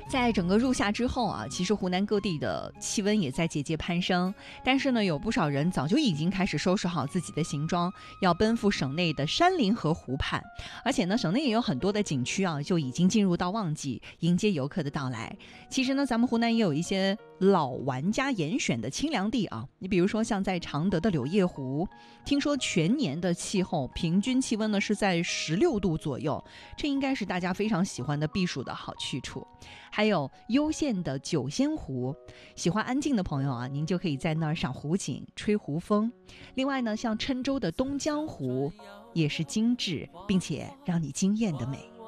在整个入夏之后啊，其实湖南各地的气温也在节节攀升，但是呢，有不少人早就已经开始收拾好自己的行装，要奔赴省内的山林和湖畔。而且呢，省内也有很多的景区啊，就已经进入到旺季，迎接游客的到来。其实呢，咱们湖南也有一些老玩家严选的清凉地啊，你比如说像在常德的柳叶湖，听说全年的气候平均气温呢是在16度左右，这应该是大家非常喜欢的避暑的好去处。还有幽县的酒仙湖，喜欢安静的朋友啊，您就可以在那儿赏湖景、吹湖风。另外呢，像郴州的东江湖也是精致并且让你惊艳的美。